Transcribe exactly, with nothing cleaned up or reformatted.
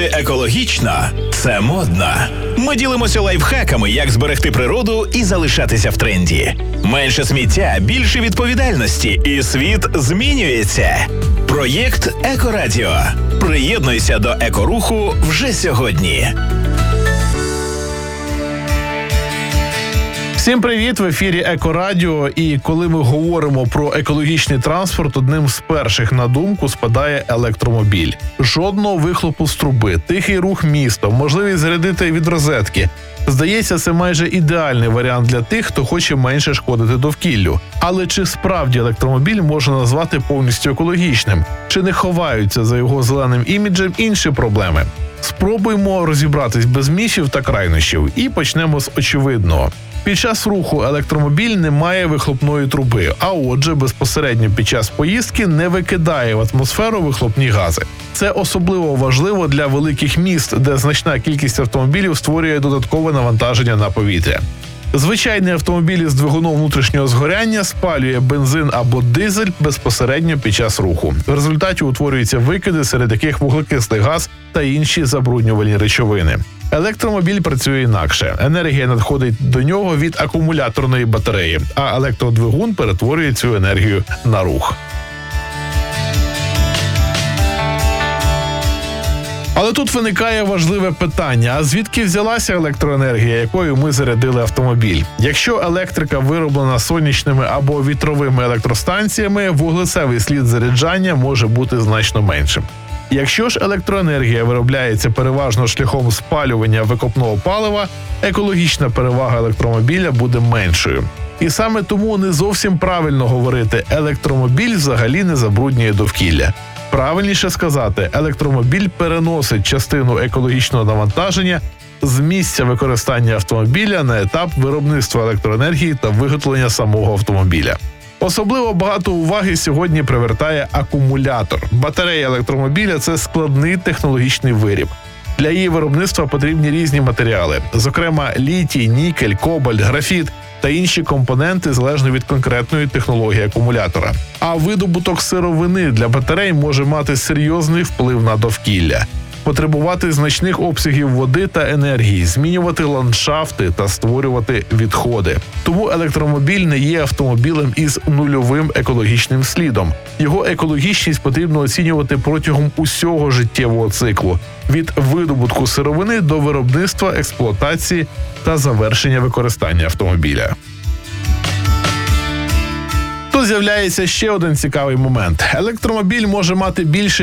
Жити екологічно – це модно. Ми ділимося лайфхаками, як зберегти природу і залишатися в тренді. Менше сміття, більше відповідальності, і світ змінюється. Проєкт Екорадіо. Приєднуйся до екоруху вже сьогодні. Всім привіт! В ефірі Екорадіо. І коли ми говоримо про екологічний транспорт, одним з перших на думку спадає електромобіль. Жодного вихлопу з труби, тихий рух містом, можливість зарядити від розетки. Здається, це майже ідеальний варіант для тих, хто хоче менше шкодити довкіллю. Але чи справді електромобіль можна назвати повністю екологічним? Чи не ховаються за його зеленим іміджем інші проблеми? Спробуємо розібратись без міфів та крайнощів. І почнемо з очевидного. Під час руху електромобіль не має вихлопної труби, а отже, безпосередньо під час поїздки не викидає в атмосферу вихлопні гази. Це особливо важливо для великих міст, де значна кількість автомобілів створює додаткове навантаження на повітря. Звичайний автомобіль із двигуном внутрішнього згоряння спалює бензин або дизель безпосередньо під час руху. В результаті утворюються викиди, серед яких вуглекислий газ та інші забруднювальні речовини. Електромобіль працює інакше. Енергія надходить до нього від акумуляторної батареї, а електродвигун перетворює цю енергію на рух. Але тут виникає важливе питання: а звідки взялася електроенергія, якою ми зарядили автомобіль? Якщо електрика вироблена сонячними або вітровими електростанціями, вуглецевий слід заряджання може бути значно меншим. Якщо ж електроенергія виробляється переважно шляхом спалювання викопного палива, екологічна перевага електромобіля буде меншою. І саме тому не зовсім правильно говорити «електромобіль взагалі не забруднює довкілля». Правильніше сказати, електромобіль переносить частину екологічного навантаження з місця використання автомобіля на етап виробництва електроенергії та виготовлення самого автомобіля. Особливо багато уваги сьогодні привертає акумулятор. Батарея електромобіля – це складний технологічний виріб. Для її виробництва потрібні різні матеріали, зокрема літій, нікель, кобальт, графіт та інші компоненти залежно від конкретної технології акумулятора. А видобуток сировини для батарей може мати серйозний вплив на довкілля, потребувати значних обсягів води та енергії, змінювати ландшафти та створювати відходи. Тому електромобіль не є автомобілем із нульовим екологічним слідом. Його екологічність потрібно оцінювати протягом усього життєвого циклу – від видобутку сировини до виробництва, експлуатації та завершення використання автомобіля. Тут з'являється ще один цікавий момент. Електромобіль може мати більше